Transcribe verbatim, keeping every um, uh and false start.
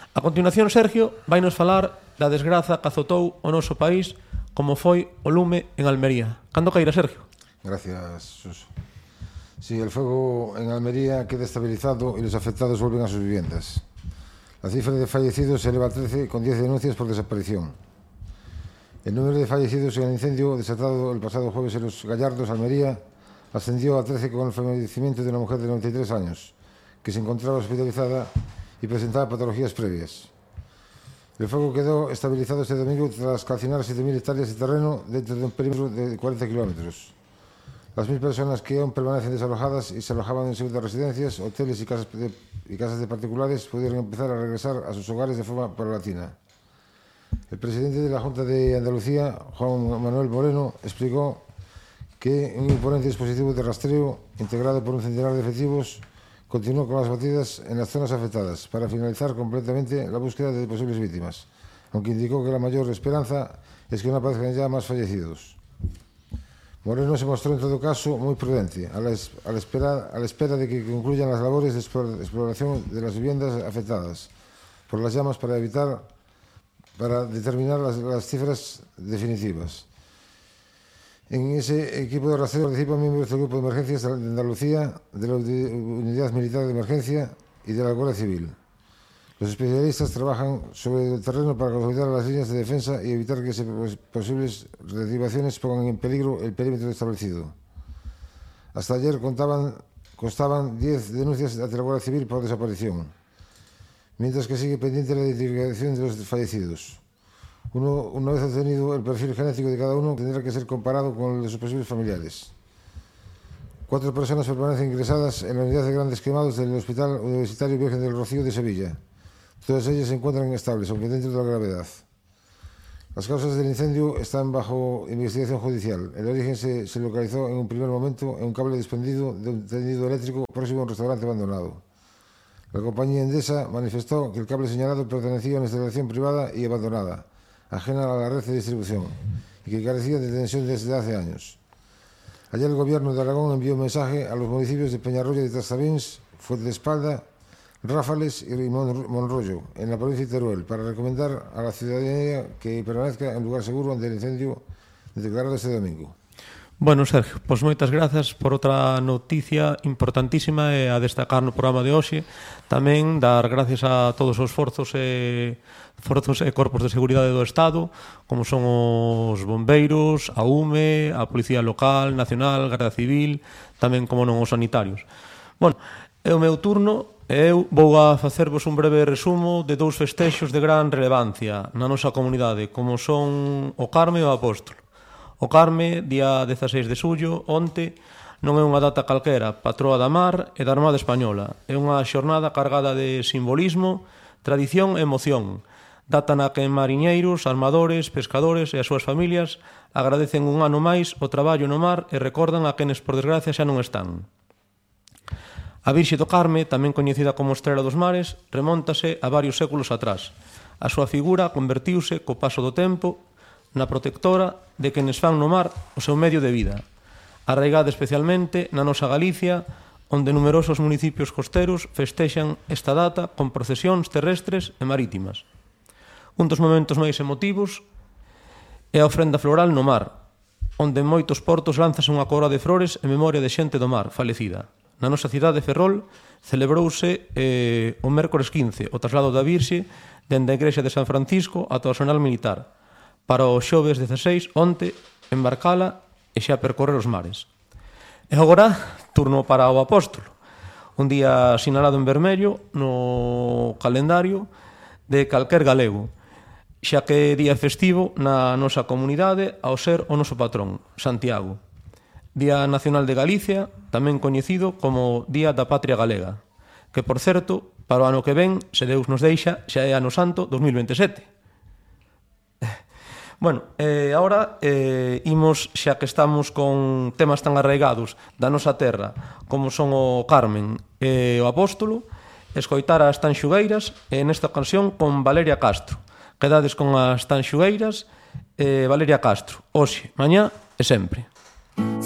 A continuación, Sergio vai nos falar da desgraza que azotou o noso país como foi o lume en Almería. Cando caíra, Sergio? Gracias, Suso. Sí, el fuego en Almería queda estabilizado y los afectados vuelven a sus viviendas. La cifra de fallecidos se eleva a trece, con diez denuncias por desaparición. El número de fallecidos en el incendio desatado el pasado jueves en Los Gallardos, Almería, ascendió a trece con el fallecimiento de una mujer de noventa y tres años, que se encontraba hospitalizada y presentaba patologías previas. El fuego quedó estabilizado este domingo tras calcinar siete mil hectáreas de terreno dentro de un perímetro de cuarenta kilómetros. Las mil personas que aún permanecen desalojadas y se alojaban en segundas residencias, hoteles y casas de, y casas de particulares pudieron empezar a regresar a sus hogares de forma paulatina. El presidente de la Junta de Andalucía, Juan Manuel Moreno, explicó que un imponente dispositivo de rastreo, integrado por un centenar de efectivos, continuó con las batidas en las zonas afectadas para finalizar completamente la búsqueda de posibles víctimas, aunque indicó que la mayor esperanza es que no aparezcan ya más fallecidos. Moreno se mostró en todo caso muy prudente a la, a la, espera, a la espera de que concluyan las labores de exploración de las viviendas afectadas por las llamas para evitar, para determinar las, las cifras definitivas. En ese equipo de rastreo participan miembros del Grupo de Emergencias de Andalucía, de la Unidad Militar de Emergencia y de la Guardia Civil. Los especialistas trabajan sobre el terreno para consolidar las líneas de defensa y evitar que posibles reactivaciones pongan en peligro el perímetro establecido. Hasta ayer contaban, constaban diez denuncias ante la Guardia Civil por desaparición, mientras que sigue pendiente la identificación de los fallecidos. Uno, una vez obtenido el perfil genético de cada uno, tendrá que ser comparado con el de sus posibles familiares. Cuatro personas permanecen ingresadas en la unidad de grandes quemados del Hospital Universitario Virgen del Rocío de Sevilla. Todas ellas se encuentran estables, aunque dentro de la gravedad. Las causas del incendio están bajo investigación judicial. El origen se, se localizó en un primer momento en un cable desprendido de un tendido eléctrico próximo a un restaurante abandonado. La compañía Endesa manifestó que el cable señalado pertenecía a una instalación privada y abandonada, ajena a la red de distribución, y que carecía de tensión desde hace años. Ayer el Gobierno de Aragón envió un mensaje a los municipios de Peñarroya de Trastabins, Fuente de Espalda, Ráfales y Monrollo, en la provincia de Teruel, para recomendar a la ciudadanía que permanezca en lugar seguro ante el incendio declarado este domingo. Bueno, Sergio, pois moitas grazas por outra noticia importantísima e a destacar no programa de hoxe. Tamén dar gracias a todos os forzos e forzos e corpos de seguridade do Estado, como son os bombeiros, a U M E, a Policía Local, Nacional, Garda Civil, tamén como non os sanitarios. Bueno, é o meu turno e eu vou a facervos un breve resumo de dous festexos de gran relevancia na nosa comunidade, como son o Carme e o Apóstolo. O Carme, día dezaseis de xullo, onte, non é unha data calquera, patroa da mar e da Armada Española. É unha xornada cargada de simbolismo, tradición e emoción. Data na que mariñeiros, armadores, pescadores e as súas familias agradecen un ano máis o traballo no mar e recordan a quenes por desgracia xa non están. A Virxe do Carme, tamén coñecida como Estrela dos Mares, remóntase a varios séculos atrás. A súa figura convertiuse, co paso do tempo, na protectora de quenes fan no mar o seu medio de vida, arraigada especialmente na nosa Galicia, onde numerosos municipios costeros festexan esta data con procesións terrestres e marítimas. Un dos momentos máis emotivos é a ofrenda floral no mar, onde en moitos portos lánzase unha coroa de flores en memoria de xente do mar falecida. Na nosa cidade de Ferrol celebrouse eh, o mércores quince o traslado da Virxe dende a igrexa de San Francisco ata o Arsenal Militar, para o xoves dezaseis, onte, embarcala e xa percorrer os mares. E agora, turno para o Apóstolo, un día sinalado en vermello no calendario de calquer galego, xa que é día festivo na nosa comunidade ao ser o noso patrón, Santiago. Día Nacional de Galicia, tamén coñecido como Día da Patria Galega, que, por certo, para o ano que ven, se Deus nos deixa, xa é ano santo dos mil veintesete. Bueno, eh, ahora eh, imos, xa que estamos con temas tan arraigados da nosa terra, como son o Carmen e o Apóstolo, escoitar as Tanxugueiras, e nesta ocasión con Valeria Castro. Quedades con as Tanxugueiras e Valeria Castro, hoxe, mañá e sempre.